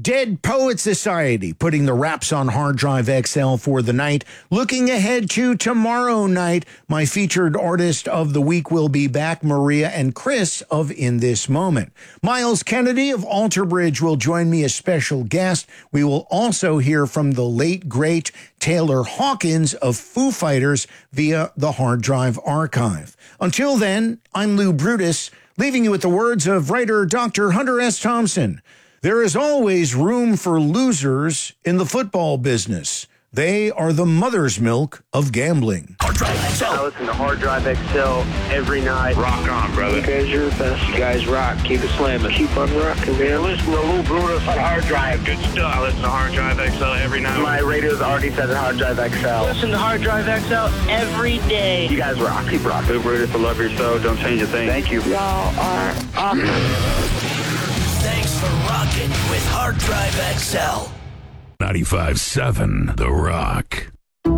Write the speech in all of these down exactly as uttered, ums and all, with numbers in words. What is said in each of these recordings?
Dead Poet Society, putting the wraps on Hard Drive X L for the night. Looking ahead to tomorrow night, my featured artist of the week will be back, Maria and Chris of In This Moment. Miles Kennedy of Alter Bridge will join me as special guest. We will also hear from the late, great Taylor Hawkins of Foo Fighters via the Hard Drive Archive. Until then, I'm Lou Brutus, leaving you with the words of writer Doctor Hunter S. Thompson. There is always room for losers in the football business. They are the mother's milk of gambling. Hard Drive X L. I listen to Hard Drive X L every night. Rock on, brother. You guys are the best. You guys rock. Keep it slamming. Keep on rocking, man. Listen to Lou Brutus on Hard Drive. Good stuff. I listen to Hard Drive X L every night. My radio's already said Hard Drive X L. Listen to Hard Drive X L every day. You guys rock. Keep rocking. Lou Brutus, I love your show. Don't change a thing. Thank you. Y'all are awesome. Thanks for rocking with Hard Drive X L. ninety-five point seven The Rock.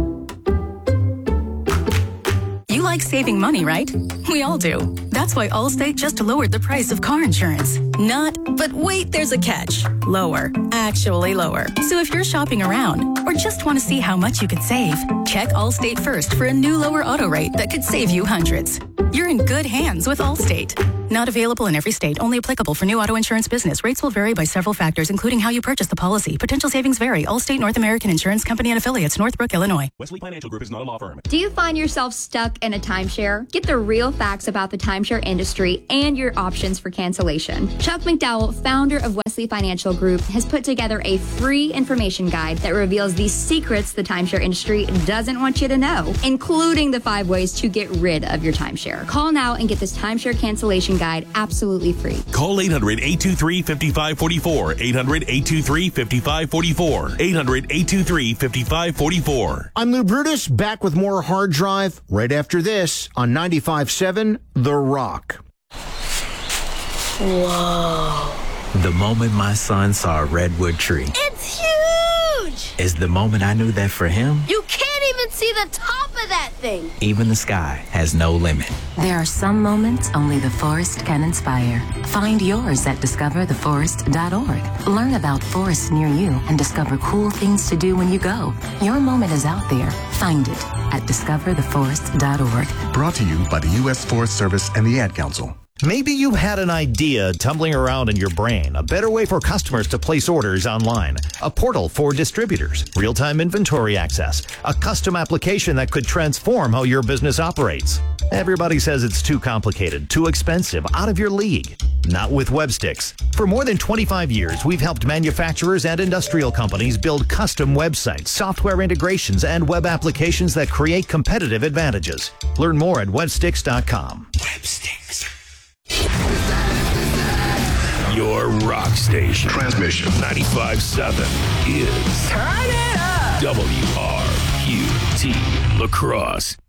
You like saving money, right? We all do. That's why Allstate just lowered the price of car insurance. Not, but wait, there's a catch. Lower. Actually lower. So if you're shopping around or just want to see how much you could save, check Allstate first for a new lower auto rate that could save you hundreds. You're in good hands with Allstate. Not available in every state. Only applicable for new auto insurance business. Rates will vary by several factors, including how you purchase the policy. Potential savings vary. Allstate North American Insurance Company and affiliates, Northbrook, Illinois. Wesley Financial Group is not a law firm. Do you find yourself stuck in a timeshare? Get the real facts about the timeshare industry and your options for cancellation. Chuck McDowell, founder of Wesley Financial Group, has put together a free information guide that reveals the secrets the timeshare industry doesn't want you to know, including the five ways to get rid of your timeshare. Call now and get this timeshare cancellation guide absolutely free. Call eight hundred, eight two three, five five four four. eight hundred, eight two three, five five four four. eight hundred, eight two three, five five four four. I'm Lou Brutus, back with more Hard Drive right after this on ninety-five point seven The Rock. Whoa. The moment my son saw a redwood tree It's huge! is the moment I knew that for him, You can't even see the top of that thing. even the sky has no limit. There are some moments only the forest can inspire. Find yours at discover the forest dot org. Learn about forests near you and discover cool things to do when you go. Your moment is out there. Find it at discover the forest dot org. Brought to you by the U S Forest Service and the Ad Council. Maybe you had an idea tumbling around in your brain, a better way for customers to place orders online, a portal for distributors, real-time inventory access, a custom application that could transform how your business operates. Everybody says it's too complicated, too expensive, out of your league. Not with Websticks. For more than twenty-five years, we've helped manufacturers and industrial companies build custom websites, software integrations, and web applications that create competitive advantages. Learn more at websticks dot com. Websticks. Your rock station. Transmission. ninety-five point seven is Turn it up! W R Q T La Crosse.